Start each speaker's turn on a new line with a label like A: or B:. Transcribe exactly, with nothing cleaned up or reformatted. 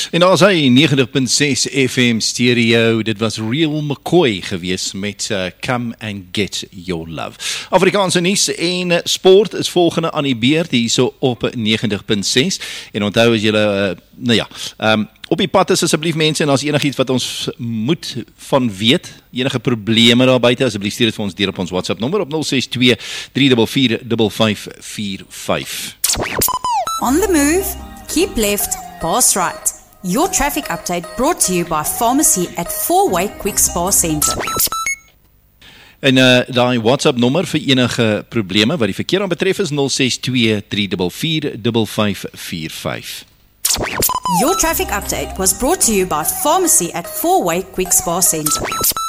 A: En daar is hy, negentig punt ses F M stereo, dit was Real McCoy gewees met uh, Come and Get Your Love. Afrikaanse nuus en sport is volgende aan die beurt hier so op negentig punt ses. En onthou as julle, uh, nou ja, um, op die pad is asseblief mense, en as enigiets wat ons moet van weet, enige probleme daar buite, asseblief stuur dit vir ons deur op ons WhatsApp nommer op nul ses twee, drie vier vier, vyf vyf vier vyf.
B: On the move, keep left, pass right. Your traffic update brought to you by Pharmacy at Four-Way Quick Spa Centre.
A: En uh, daai WhatsApp nommer vir enige probleme wat die verkeer aan betref is nul ses twee, drie vier vier, vyf vyf vier vyf.
B: Your traffic update was brought to you by Pharmacy at Four-Way Quick Spa Centre.